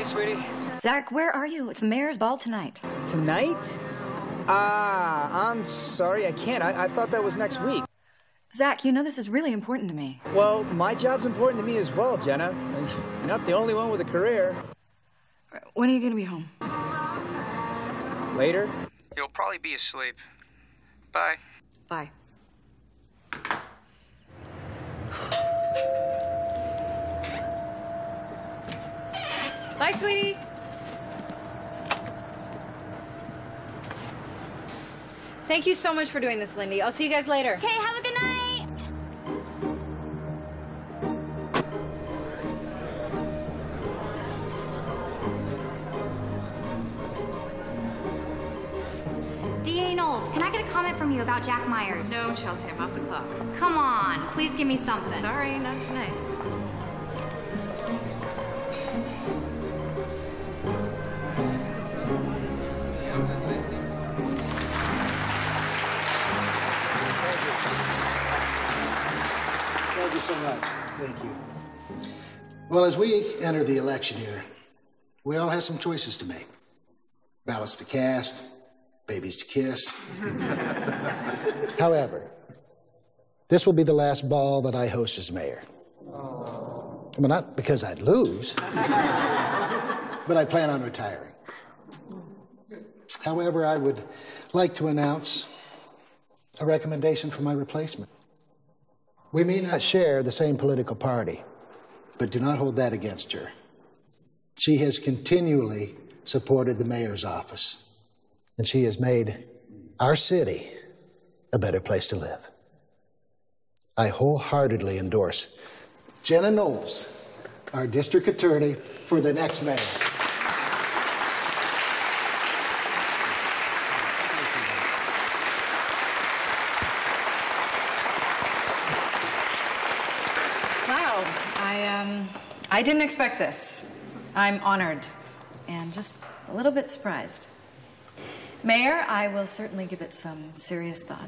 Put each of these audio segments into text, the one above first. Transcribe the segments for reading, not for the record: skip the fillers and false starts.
Hey, sweetie. Zach, where are you? It's the mayor's ball tonight. Tonight? I'm sorry, I can't. I thought that was next week. Zach, you know this is really important to me. Well, my job's important to me as well, Jenna. You're not the only one with a career. When are you going to be home? Later? You'll probably be asleep. Bye. Bye. Bye, sweetie. Thank you so much for doing this, Lindy. I'll see you guys later. Okay, have a good night. D.A. Knowles, can I get a comment from you about Jack Myers? No, Chelsea, I'm off the clock. Come on, please give me something. Sorry, not tonight. Thank you so much. Thank you. Well, as we enter the election year, we all have some choices to make. Ballots to cast, babies to kiss. However, this will be the last ball that I host as mayor. Well, not because I'd lose, but I plan on retiring. However, I would like to announce a recommendation for my replacement. We may not share the same political party, but do not hold that against her. She has continually supported the mayor's office, and she has made our city a better place to live. I wholeheartedly endorse Jenna Knowles, our district attorney, for the next mayor. Wow, I didn't expect this. I'm honored and just a little bit surprised. Mayor, I will certainly give it some serious thought.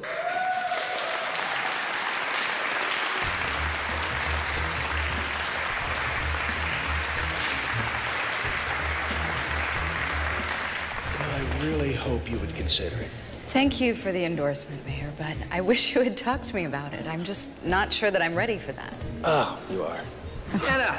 I really hope you would consider it. Thank you for the endorsement, Mayor, but I wish you had talked to me about it. I'm just not sure that I'm ready for that. Oh, you are. Jenna!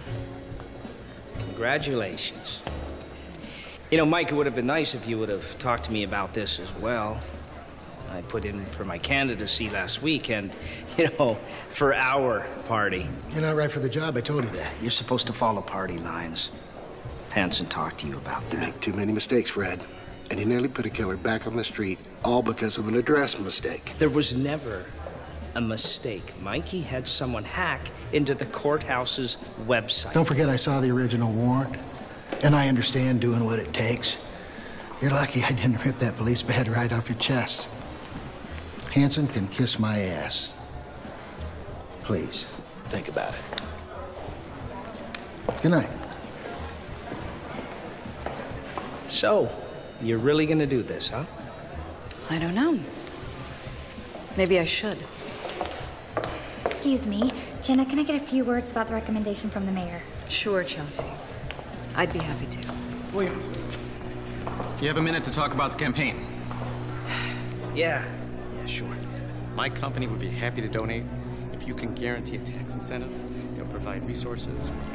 Congratulations. You know, Mike, it would have been nice if you would have talked to me about this as well. I put in for my candidacy last week and, for our party. You're not right for the job, I told you that. You're supposed to follow party lines. Hanson talked to you about that. You make too many mistakes, Fred. And you nearly put a killer back on the street, all because of an address mistake. There was never a mistake. Mikey had someone hack into the courthouse's website. Don't forget I saw the original warrant, and I understand doing what it takes. You're lucky I didn't rip that police badge right off your chest. Hanson can kiss my ass. Please, think about it. Good night. So, you're really gonna do this, huh? I don't know. Maybe I should. Excuse me, Jenna, can I get a few words about the recommendation from the mayor? Sure, Chelsea. I'd be happy to. Williams, you have a minute to talk about the campaign. Yeah, sure. My company would be happy to donate if you can guarantee a tax incentive. They'll provide resources,